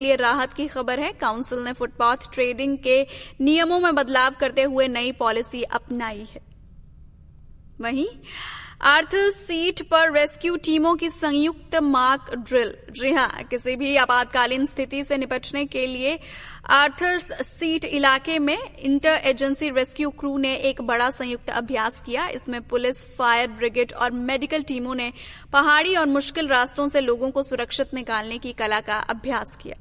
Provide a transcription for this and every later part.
लिए राहत की खबर है। काउंसिल ने फुटपाथ ट्रेडिंग के नियमों में बदलाव करते हुए नई पॉलिसी अपनाई है। वहीं आर्थर सीट पर रेस्क्यू टीमों की संयुक्त मॉक ड्रिल। जी हां, किसी भी आपातकालीन स्थिति से निपटने के लिए आर्थर सीट इलाके में इंटर एजेंसी रेस्क्यू क्रू ने एक बड़ा संयुक्त अभ्यास किया। इसमें पुलिस, फायर ब्रिगेड और मेडिकल टीमों ने पहाड़ी और मुश्किल रास्तों से लोगों को सुरक्षित निकालने की कला का अभ्यास किया।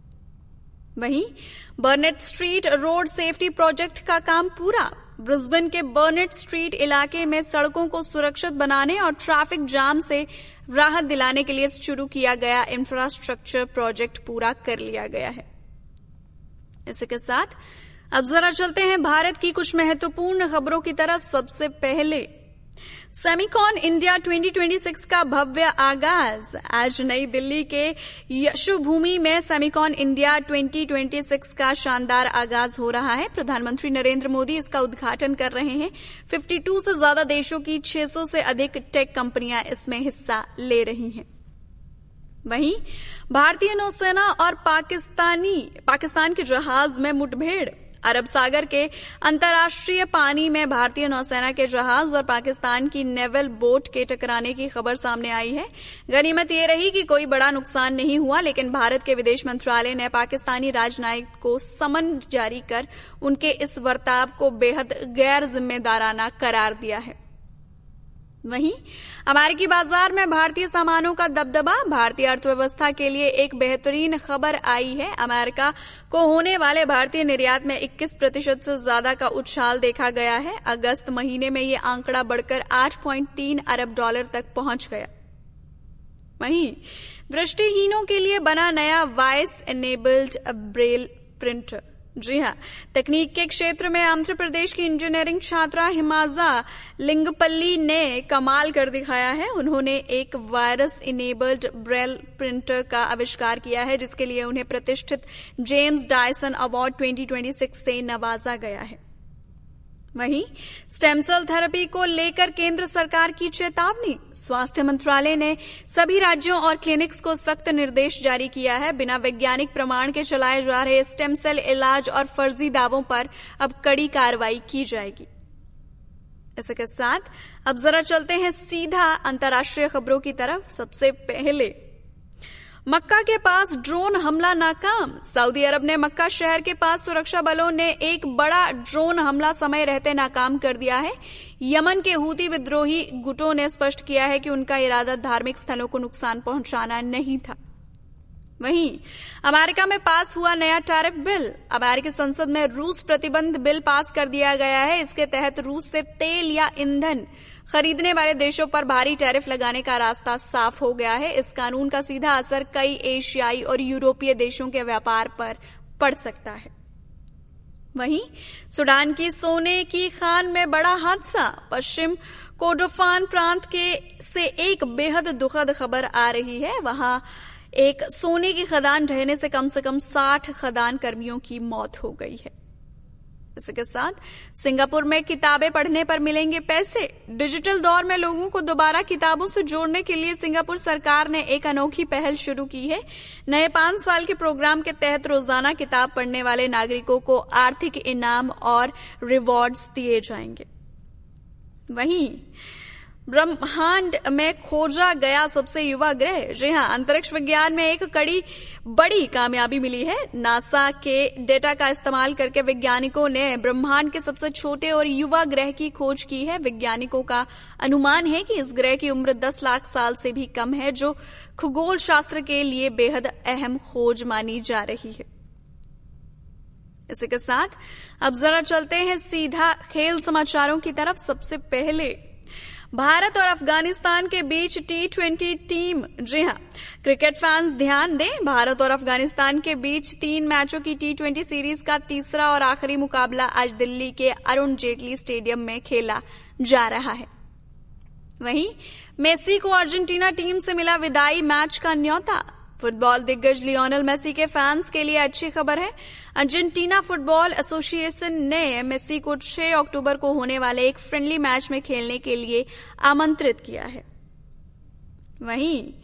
वहीं बर्नेट स्ट्रीट रोड सेफ्टी प्रोजेक्ट का काम पूरा। ब्रिस्बेन के बर्नेट स्ट्रीट इलाके में सड़कों को सुरक्षित बनाने और ट्रैफिक जाम से राहत दिलाने के लिए शुरू किया गया इंफ्रास्ट्रक्चर प्रोजेक्ट पूरा कर लिया गया है। इसी के साथ अब जरा चलते हैं भारत की कुछ महत्वपूर्ण खबरों की तरफ। सबसे पहले सेमिकॉन इंडिया 2026 का भव्य आगाज। आज नई दिल्ली के यशोभूमि में सेमिकॉन इंडिया 2026 का शानदार आगाज हो रहा है। प्रधानमंत्री नरेंद्र मोदी इसका उद्घाटन कर रहे हैं। 52 से ज्यादा देशों की 600 से अधिक टेक कंपनियां इसमें हिस्सा ले रही हैं। वहीं भारतीय नौसेना और पाकिस्तान के जहाज में मुठभेड़। अरब सागर के अंतर्राष्ट्रीय पानी में भारतीय नौसेना के जहाज और पाकिस्तान की नेवल बोट के टकराने की खबर सामने आई है। गनीमत ये रही कि कोई बड़ा नुकसान नहीं हुआ, लेकिन भारत के विदेश मंत्रालय ने पाकिस्तानी राजनयिक को समन जारी कर उनके इस बर्ताव को बेहद गैर जिम्मेदाराना करार दिया है। वहीं अमेरिकी बाजार में भारतीय सामानों का दबदबा। भारतीय अर्थव्यवस्था के लिए एक बेहतरीन खबर आई है। अमेरिका को होने वाले भारतीय निर्यात में 21% से ज्यादा का उछाल देखा गया है। अगस्त महीने में ये आंकड़ा बढ़कर 8.3 अरब डॉलर तक पहुंच गया। वहीं दृष्टिहीनों के लिए बना नया वॉइस एनेबल्ड ब्रेल प्रिंटर। जी हां, तकनीक के क्षेत्र में आंध्र प्रदेश की इंजीनियरिंग छात्रा हिमाजा लिंगपल्ली ने कमाल कर दिखाया है। उन्होंने एक वायरस इनेबल्ड ब्रेल प्रिंटर का आविष्कार किया है, जिसके लिए उन्हें प्रतिष्ठित जेम्स डायसन अवार्ड 2026 से नवाजा गया है। वहीं स्टेम सेल थेरेपी को लेकर केंद्र सरकार की चेतावनी। स्वास्थ्य मंत्रालय ने सभी राज्यों और क्लिनिक्स को सख्त निर्देश जारी किया है। बिना वैज्ञानिक प्रमाण के चलाए जा रहे स्टेम सेल इलाज और फर्जी दावों पर अब कड़ी कार्रवाई की जाएगी। इसके साथ अब जरा चलते हैं सीधा अंतर्राष्ट्रीय खबरों की तरफ। सबसे पहले मक्का के पास ड्रोन हमला नाकाम। सऊदी अरब ने मक्का शहर के पास सुरक्षा बलों ने एक बड़ा ड्रोन हमला समय रहते नाकाम कर दिया है। यमन के हूती विद्रोही गुटों ने स्पष्ट किया है कि उनका इरादा धार्मिक स्थलों को नुकसान पहुंचाना नहीं था। वहीं अमेरिका में पास हुआ नया टैरिफ बिल। अमेरिकी संसद में रूस प्रतिबंध बिल पास कर दिया गया है। इसके तहत रूस से तेल या ईंधन खरीदने वाले देशों पर भारी टैरिफ लगाने का रास्ता साफ हो गया है। इस कानून का सीधा असर कई एशियाई और यूरोपीय देशों के व्यापार पर पड़ सकता है। वहीं सूडान की सोने की खान में बड़ा हादसा। पश्चिम कोर्डोफान प्रांत से एक बेहद दुखद खबर आ रही है। वहां एक सोने की खदान ढहने से कम 60 खदान कर्मियों की मौत हो गई है। इसके साथ सिंगापुर में किताबें पढ़ने पर मिलेंगे पैसे। डिजिटल दौर में लोगों को दोबारा किताबों से जोड़ने के लिए सिंगापुर सरकार ने एक अनोखी पहल शुरू की है। नए 5 साल के प्रोग्राम के तहत रोजाना किताब पढ़ने वाले नागरिकों को आर्थिक इनाम और रिवॉर्ड्स दिए जाएंगे। वहीं ब्रह्मांड में खोजा गया सबसे युवा ग्रह। जी हां, अंतरिक्ष विज्ञान में एक बड़ी कामयाबी मिली है। नासा के डेटा का इस्तेमाल करके वैज्ञानिकों ने ब्रह्मांड के सबसे छोटे और युवा ग्रह की खोज की है। वैज्ञानिकों का अनुमान है कि इस ग्रह की उम्र 10 लाख साल से भी कम है, जो खगोल शास्त्र के लिए बेहद अहम खोज मानी जा रही है। इसी के साथ अब जरा चलते हैं सीधा खेल समाचारों की तरफ। सबसे पहले भारत और अफगानिस्तान के बीच T20 टीम। जी हां, क्रिकेट फैंस ध्यान दें, भारत और अफगानिस्तान के बीच 3 मैचों की T20 सीरीज का तीसरा और आखिरी मुकाबला आज दिल्ली के अरुण जेटली स्टेडियम में खेला जा रहा है। वहीं मेसी को अर्जेंटीना टीम से मिला विदाई मैच का न्योता। फुटबॉल दिग्गज लियोनेल मेसी के फैंस के लिए अच्छी खबर है। अर्जेंटीना फुटबॉल एसोसिएशन ने मेसी को 6 अक्टूबर को होने वाले एक फ्रेंडली मैच में खेलने के लिए आमंत्रित किया है। वहीं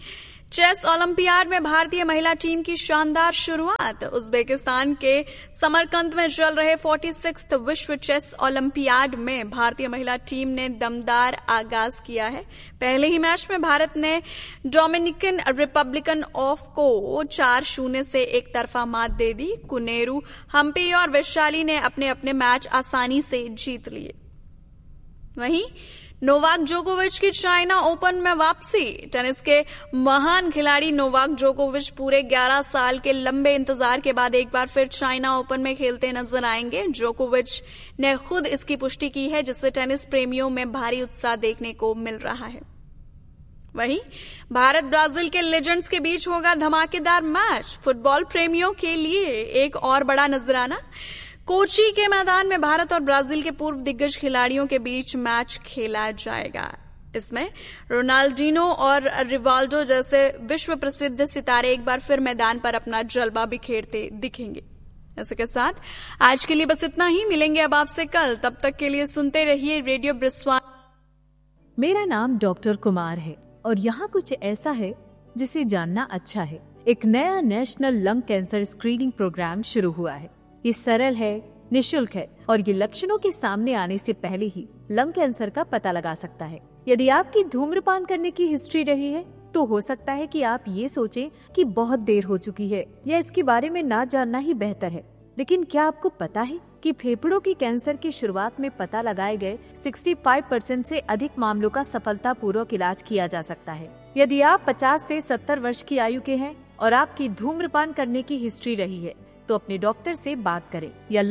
चेस ओलंपियाड में भारतीय महिला टीम की शानदार शुरुआत। उज्बेकिस्तान के समरकंद में चल रहे 46वें विश्व चेस ओलंपियाड में भारतीय महिला टीम ने दमदार आगाज किया है। पहले ही मैच में भारत ने डोमिनिकन रिपब्लिकन ऑफ को 4-0 से एक तरफा मात दे दी। कुनेरू, हम्पी और वैशाली ने अपने अपने मैच आसानी से जीत लिए। वहीं नोवाक जोकोविच की चाइना ओपन में वापसी। टेनिस के महान खिलाड़ी नोवाक जोकोविच पूरे 11 साल के लंबे इंतजार के बाद एक बार फिर चाइना ओपन में खेलते नजर आएंगे। जोकोविच ने खुद इसकी पुष्टि की है, जिससे टेनिस प्रेमियों में भारी उत्साह देखने को मिल रहा है। वहीं भारत ब्राजील के लेजेंड्स के बीच होगा धमाकेदार मैच। फुटबॉल प्रेमियों के लिए एक और बड़ा नजराना। कोची के मैदान में भारत और ब्राजील के पूर्व दिग्गज खिलाड़ियों के बीच मैच खेला जाएगा। इसमें रोनाल्डिनो और रिवाल्डो जैसे विश्व प्रसिद्ध सितारे एक बार फिर मैदान पर अपना जलवा बिखेरते दिखेंगे। ऐसे के साथ आज के लिए बस इतना ही। मिलेंगे अब आपसे कल, तब तक के लिए सुनते रहिए रेडियो ब्रिस्वान। मेरा नाम डॉक्टर कुमार है और यहाँ कुछ ऐसा है जिसे जानना अच्छा है। एक नया national lung cancer screening programme शुरू हुआ है। ये सरल है, निशुल्क है और ये लक्षणों के सामने आने से पहले ही लंग कैंसर का पता लगा सकता है। यदि आपकी धूम्रपान करने की हिस्ट्री रही है तो हो सकता है कि आप ये सोचें कि बहुत देर हो चुकी है या इसके बारे में ना जानना ही बेहतर है। लेकिन क्या आपको पता है कि फेफड़ों की कैंसर की शुरुआत में पता लगाए गए 65% से अधिक मामलों का सफलतापूर्वक इलाज किया जा सकता है। यदि आप 50 से 70 वर्ष की आयु के हैं और आपकी धूम्रपान करने की हिस्ट्री रही है तो अपने डॉक्टर से बात करें या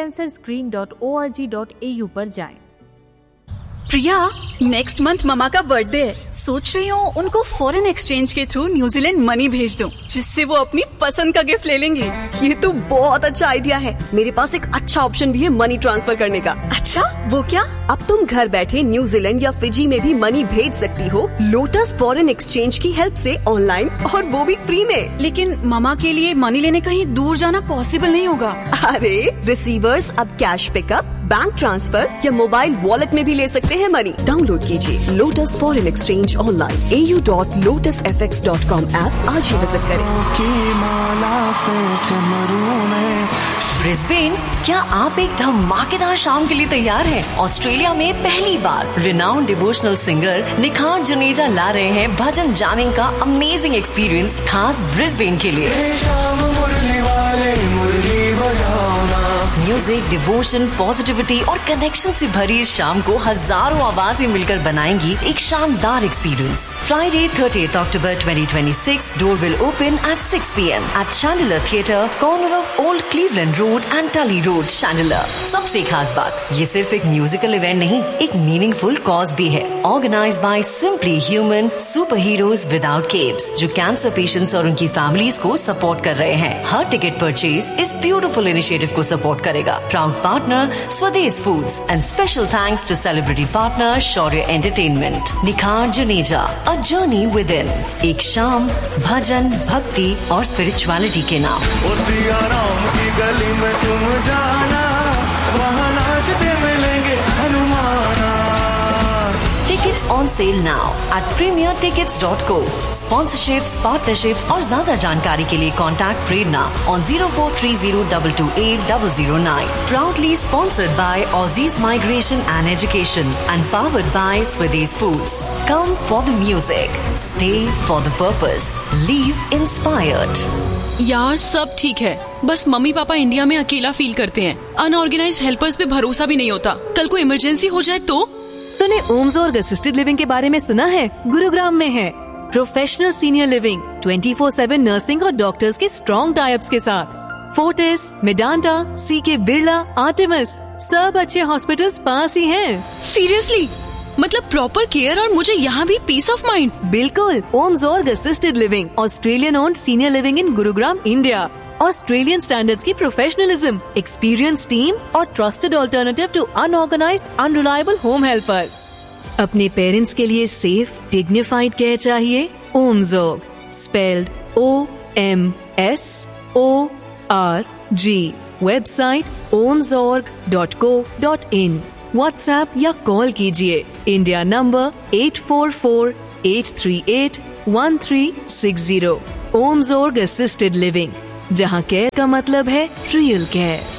lungcancerscreen.org.au पर जाएं। प्रिया, नेक्स्ट मंथ ममा का बर्थडे है। सोच रही हूँ उनको फॉरेन एक्सचेंज के थ्रू न्यूजीलैंड मनी भेज दूँ, जिससे वो अपनी पसंद का गिफ्ट ले लेंगे। ये तो बहुत अच्छा आइडिया है। मेरे पास एक अच्छा ऑप्शन भी है मनी ट्रांसफर करने का। अच्छा, वो क्या? अब तुम घर बैठे न्यूजीलैंड या फिजी में भी मनी भेज सकती हो लोटस फॉरेन एक्सचेंज की हेल्प से ऑनलाइन, और वो भी फ्री में। लेकिन ममा के लिए मनी लेने कहीं दूर जाना पॉसिबल नहीं होगा। अरे रिसीवर्स अब कैश पिकअप, बैंक ट्रांसफर या मोबाइल वॉलेट में भी ले सकते हैं मनी। डाउनलोड कीजिए lotus foreign exchange online au.lotusfx.com app आज ही विजिट करें। ब्रिस्बेन, क्या आप एक धमाकेदार शाम के लिए तैयार हैं? ऑस्ट्रेलिया में पहली बार रिनाउंड डिवोशनल सिंगर निखार जुनेजा ला रहे हैं भजन जामिंग का अमेजिंग एक्सपीरियंस खास ब्रिस्बेन के लिए। म्यूजिक, डिवोशन, पॉजिटिविटी और कनेक्शन से भरी इस शाम को हजारों आवाजें मिलकर बनाएंगी एक शानदार experience. Friday 30 October 2026, door will open at 6 PM eight Chandler theatre, corner of old Cleveland road and टली रोड, शैंडलर। सबसे खास बात, ये सिर्फ एक म्यूजिकल इवेंट नहीं, एक मीनिंगफुल कॉज भी है। Organised by simply human super heroes without keeps, जो कैंसर पेशेंट्स और उनकी फैमिलीज को सपोर्ट कर रहे हैं। हर टिकट परचेज इस ब्यूटीफुल इनिशिएटिव को सपोर्ट करेगा। प्राउड पार्टनर स्वदेश foods and special thanks to celebrity partner Shaurya entertainment. निखार Juneja, a journey with in. एक शाम भजन, भक्ति और स्पिरिचुअलिटी के नाम। की गली में तुम जाना, वहाँ नाचते मिलेंगे हनुमाना। Tickets on sale now at premiertickets.co. Sponsorships, partnerships और ज्यादा जानकारी के लिए contact Prerna on 0430228009. Proudly sponsored by Aussies Migration and Education and powered by Swedish Foods. Come for the music, stay for the purpose, leave inspired. यार सब ठीक है, बस मम्मी पापा इंडिया में अकेला फील करते हैं। अनऑर्गेनाइज्ड हेल्पर्स पे भरोसा भी नहीं होता। कल को इमरजेंसी हो जाए तो? तूने ओम्सोर्ग असिस्टेड लिविंग के बारे में सुना है? गुरुग्राम में है प्रोफेशनल सीनियर लिविंग, 24/7 नर्सिंग और डॉक्टर्स के स्ट्रॉन्ग टाइप्स के साथ। फोर्टिस, मेडांटा, सीके बिरला, आर्टेमिस, सब अच्छे हॉस्पिटल्स पास ही हैं। सीरियसली? मतलब प्रॉपर केयर और मुझे यहाँ भी पीस ऑफ माइंड। बिल्कुल, ओम्सोर्ग assisted living, Australian owned senior living in Gurugram, India. Australian standards की प्रोफेशनलिज्म, एक्सपीरियंस टीम और trusted alternative to unorganised unreliable home helpers. अपने पेरेंट्स के लिए सेफ डिग्निफाइड केयर चाहिए? ओम्सोर्ग, spelled OMSORG। Website omsorg.co.in। WhatsApp या call कीजिए। India number 844838 1360। Ohms org assisted living, जहां care का मतलब है रियल केयर।